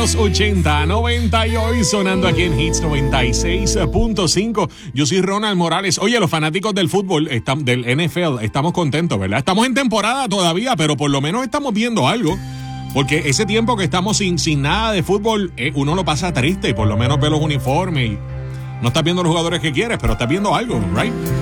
los 80, 90 y hoy sonando aquí en Hits 96.5. Yo soy Ronald Morales. Oye, los fanáticos del fútbol, del NFL, estamos contentos, ¿verdad? Estamos en temporada todavía, pero por lo menos estamos viendo algo. Porque ese tiempo que estamos sin nada de fútbol, uno lo pasa triste y por lo menos ve los uniformes y no estás viendo los jugadores que quieres, pero estás viendo algo, ¿right?